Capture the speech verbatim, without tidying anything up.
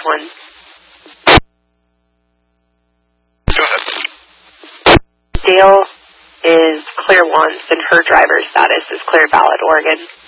one. Go ahead. Dale is clear once, and her driver's status is clear valid Oregon.